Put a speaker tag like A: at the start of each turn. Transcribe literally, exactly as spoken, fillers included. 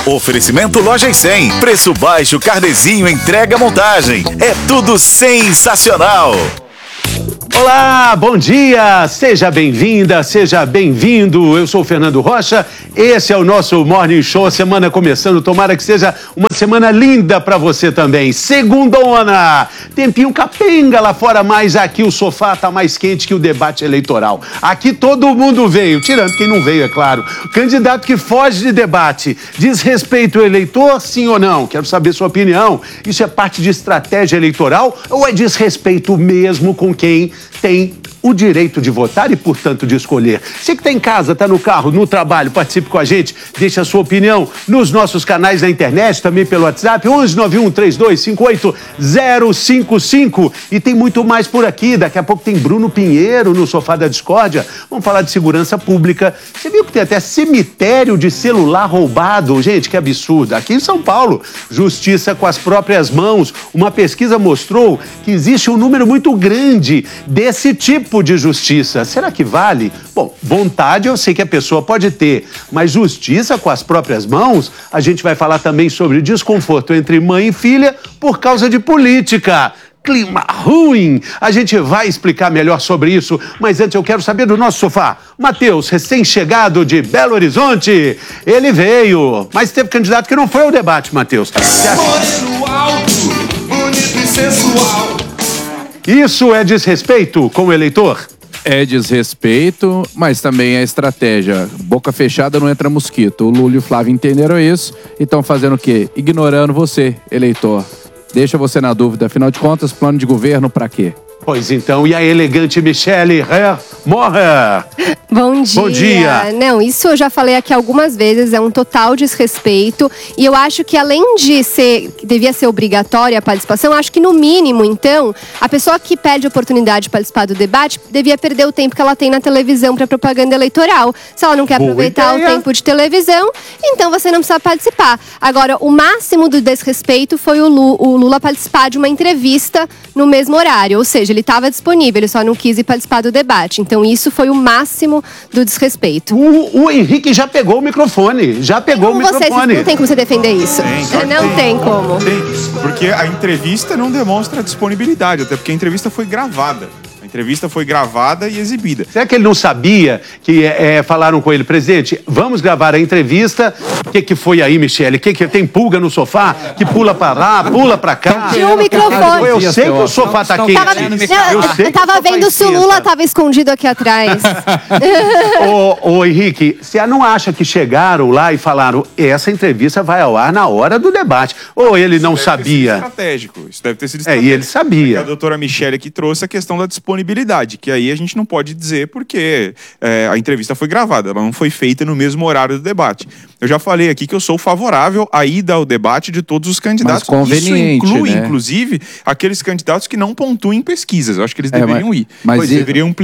A: Oferecimento Lojas cem. Preço baixo, carnezinho, entrega, montagem. É tudo sensacional.
B: Olá, bom dia, seja bem-vinda, seja bem-vindo, eu sou o Fernando Rocha, esse é o nosso Morning Show, semana começando, tomara que seja uma semana linda pra você também, segundona, tempinho capenga lá fora, mas aqui o sofá tá mais quente que o debate eleitoral, aqui todo mundo veio, tirando quem não veio, é claro, candidato que foge de debate, diz respeito ao eleitor, sim ou não? Quero saber sua opinião, isso é parte de estratégia eleitoral ou é desrespeito mesmo com quem tem o direito de votar e, portanto, de escolher? Você que está em casa, está no carro, no trabalho, participe com a gente, deixe a sua opinião nos nossos canais na internet, também pelo WhatsApp, onze nove um três dois cinco oito zero cinco cinco. E tem muito mais por aqui, daqui a pouco tem Bruno Pinheiro no Sofá da Discórdia, vamos falar de segurança pública. Você viu que tem até cemitério de celular roubado? Gente, que absurdo. Aqui em São Paulo, justiça com as próprias mãos. Uma pesquisa mostrou que existe um número muito grande desse tipo de justiça. Será que vale? Bom, vontade eu sei que a pessoa pode ter, mas justiça com as próprias mãos? A gente vai falar também sobre desconforto entre mãe e filha por causa de política. Clima ruim. A gente vai explicar melhor sobre isso, mas antes eu quero saber do nosso sofá. Matheus, recém-chegado de Belo Horizonte, ele veio, mas teve candidato que não foi ao debate, Matheus.
C: Moreno alto, bonito e sensual.
B: Isso é desrespeito com o eleitor?
D: É desrespeito, mas também é estratégia. Boca fechada não entra mosquito. O Lula e o Flávio entenderam isso e estão fazendo o quê? Ignorando você, eleitor. Deixa você na dúvida. Afinal de contas, plano de governo pra quê?
B: Pois então, e a elegante Michele Morer?
E: Bom dia.
B: Bom dia.
E: Não, isso eu já falei aqui algumas vezes, é um total desrespeito. E eu acho que além de ser, devia ser obrigatória a participação, acho que no mínimo, então, a pessoa que perde a oportunidade de participar do debate devia perder o tempo que ela tem na televisão para propaganda eleitoral. Se ela não quer
B: Boa
E: aproveitar
B: ideia.
E: o tempo de televisão, então você não precisa participar. Agora, o máximo do desrespeito foi o Lula, o Lula participar de uma entrevista no mesmo horário, ou seja, ele estava disponível, ele só não quis ir participar do debate. Então isso foi o máximo do desrespeito.
B: O, o Henrique já pegou o microfone, já pegou
E: Como
B: o microfone.
E: Você, não tem como você defender isso.
F: Tem, claro que
E: não tem, como.
F: Tem, porque a entrevista não demonstra disponibilidade, até porque a entrevista foi gravada. A entrevista foi gravada e exibida.
B: Será que ele não sabia que é, falaram com ele, presidente, vamos gravar a entrevista? O que, que foi aí, Michele? Que que tem pulga no sofá? Que pula pra lá, pula pra cá?
E: Tinha um microfone.
B: Eu sei que o sofá tá quente.
E: Tava,
B: eu
E: não,
B: sei
E: eu
B: que o
E: tava
B: sofá
E: vendo se o
B: esquenta.
E: Lula tava escondido aqui atrás.
B: Ô, ô, Henrique, você não acha que chegaram lá e falaram essa entrevista vai ao ar na hora do debate? Ou ele não
F: Isso deve ter sido
B: sabia?
F: estratégico. Isso deve ter sido
B: É,
F: estratégico.
B: e ele sabia.
F: Porque a doutora Michele que trouxe a questão da disponibilidade, que aí a gente não pode dizer porque é, a entrevista foi gravada, ela não foi feita no mesmo horário do debate. Eu já falei aqui que eu sou favorável à ida ao debate de todos os candidatos.
D: Mas conveniente,
F: Isso inclui,
D: né?
F: inclusive, aqueles candidatos que não pontuam em pesquisas. Eu acho que eles
D: É,
F: deveriam
D: mas-
F: ir.
D: mas
F: Pois
D: e-
F: deveriam